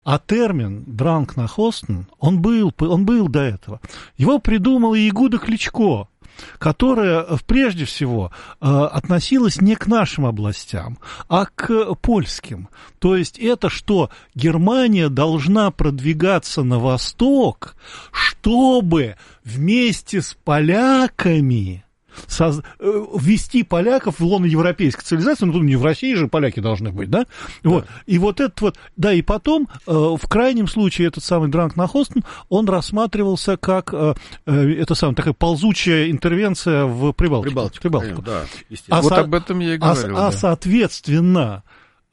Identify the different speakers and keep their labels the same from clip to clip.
Speaker 1: А термин «Дранк на Хостен», он был до этого. Его придумала Ягуда Кличко, которая прежде всего относилась не к нашим областям, а к польским. То есть это что Германия должна продвигаться на восток, чтобы вместе с поляками ввести поляков в лоно европейской цивилизации, ну, не в России же поляки должны быть, да? Вот. И вот это вот, да, и потом, в крайнем случае, этот самый Дранк на Хостен, он рассматривался как, такая ползучая интервенция в Прибалтику.
Speaker 2: Да, вот об этом я и говорил.
Speaker 1: Соответственно,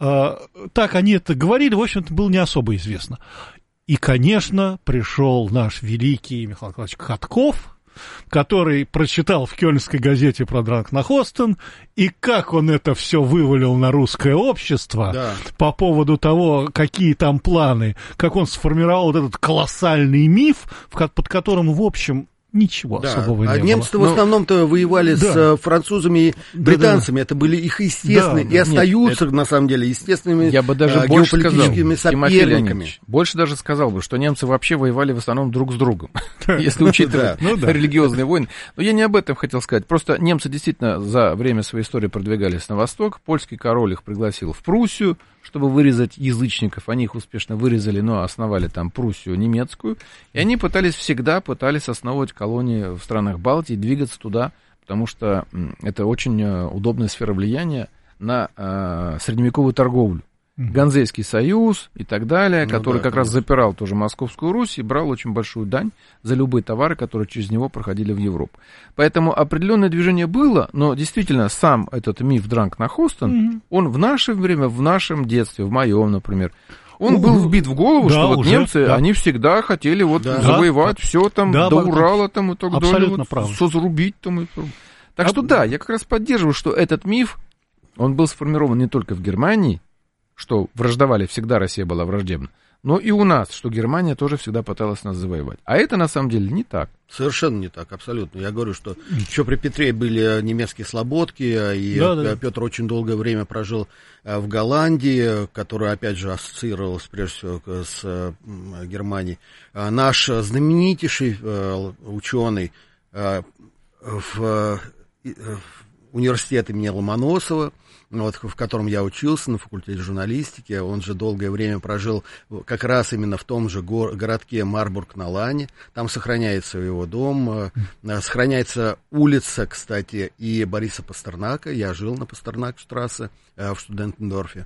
Speaker 1: так они это говорили, в общем-то, было не особо известно. И, конечно, пришел наш великий Михаил Николаевич Катков, который прочитал в Кёльнской газете про Дранк на Хостен, и как он это все вывалил на русское общество по поводу того, какие там планы, как он сформировал вот этот колоссальный миф, под которым, в общем, ничего особого не было.
Speaker 3: Немцы-то в основном-то воевали с французами и британцами. Это были их естественные, и остаются, на самом деле, естественными геополитическими соперниками.
Speaker 2: Больше даже сказал бы, что немцы вообще воевали в основном друг с другом, если учитывать религиозные войны. Но я не об этом хотел сказать. Просто немцы действительно за время своей истории продвигались на восток. Польский король их пригласил в Пруссию, чтобы вырезать язычников. Они их успешно вырезали, но основали там Пруссию немецкую. И они всегда пытались основывать колонии в странах Балтии, двигаться туда, потому что это очень удобная сфера влияния на средневековую торговлю. Ганзейский союз и так далее, который как раз запирал тоже Московскую Русь и брал очень большую дань за любые товары, которые через него проходили в Европу. Поэтому определенное движение было, но действительно сам этот миф Дранк на Хостен, он в наше время, в нашем детстве, в моем, например, он был вбит в голову, что вот немцы, они всегда хотели завоевать все там, до Урала там и так далее, созрубить там. Так что я как раз поддерживаю, что этот миф, он был сформирован не только в Германии, что враждовали, всегда Россия была враждебна, но и у нас, что Германия тоже всегда пыталась нас завоевать. А это на самом деле не так.
Speaker 3: Совершенно не так, абсолютно. Я говорю, что еще при Петре были немецкие слободки, и Петр очень долгое время прожил в Голландии, которая, опять же, ассоциировалась прежде всего с Германией. Наш знаменитейший ученый в университет имени Ломоносова, в котором я учился, на факультете журналистики, он же долгое время прожил как раз именно в том же городке Марбург-на-Лане, там сохраняется его дом, сохраняется улица, кстати, и Бориса Пастернака, я жил на Пастернак-штрассе в Штудентендорфе,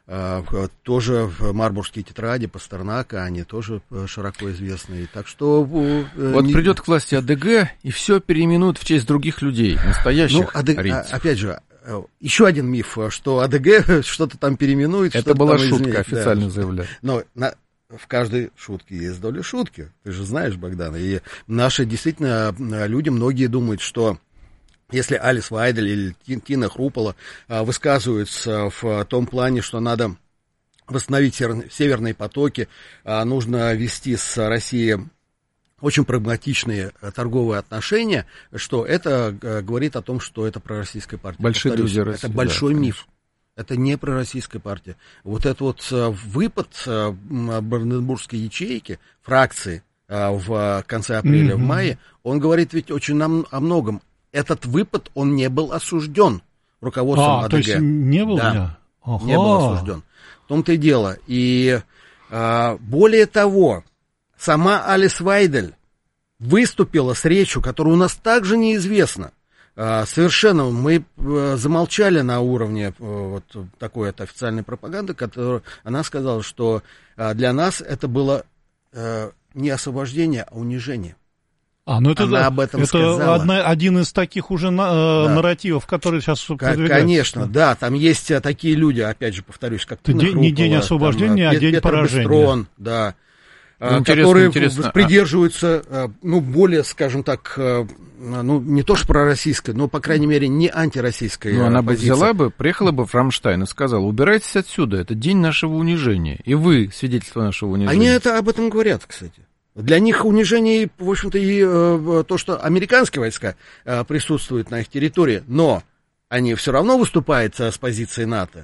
Speaker 3: тоже марбургские тетради Пастернака, они тоже широко известны, так что...
Speaker 2: Вот придет к власти АДГ, и все переименуют в честь других людей, настоящих арийцев.
Speaker 3: Опять же, еще один миф, что АДГ что-то там переименует.
Speaker 2: Это была шутка, официально заявляю.
Speaker 3: Но в каждой шутке есть доля шутки. Ты же знаешь, Богдан. И наши действительно люди, многие думают, что если Алис Вайдель или Тина Хрупола высказываются в том плане, что надо восстановить северные потоки, нужно вести с Россией очень прагматичные торговые отношения, что это говорит о том, что это пророссийская партия.
Speaker 2: Большие друзья России.
Speaker 3: Это большой миф. Это не пророссийская партия. Вот этот вот выпад Бранденбургской ячейки, фракции в конце апреля, в мае, он говорит ведь очень о многом. Этот выпад, он не был осужден руководством АДГ.
Speaker 1: То есть не был?
Speaker 3: Да, не был осужден. В том-то и дело. И более того, сама Алис Вайдель выступила с речью, которая у нас также неизвестна. Совершенно мы замолчали на уровне вот такой вот официальной пропаганды, которую она сказала, что для нас это было не освобождение, а унижение.
Speaker 1: Она об этом сказала. Один из таких уже нарративов, которые сейчас продвигаются.
Speaker 3: Конечно, да, там есть такие люди, опять же, повторюсь, как Тина Хрупола,
Speaker 1: не день освобождения, а день поражения.
Speaker 3: Бестрон, да. Которые придерживаются, более, скажем так, не то что пророссийской, но, по крайней мере, не антироссийской
Speaker 2: она бы приехала бы в Рамштайн и сказала: убирайтесь отсюда, это день нашего унижения, и вы свидетельство нашего унижения.
Speaker 3: Они об этом говорят, кстати. Для них унижение, в общем-то, и то, что американские войска присутствуют на их территории, но они все равно выступают с позиции НАТО.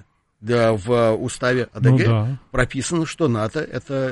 Speaker 3: Да, в уставе АДГ прописано, что НАТО — это